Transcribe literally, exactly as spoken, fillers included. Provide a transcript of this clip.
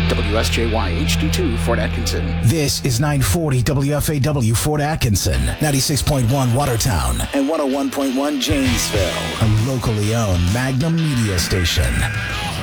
W S J Y H D two, Fort Atkinson. This is nine forty W F A W Fort Atkinson, ninety-six point one Watertown, and one oh one point one Janesville, a locally owned Magnum media station.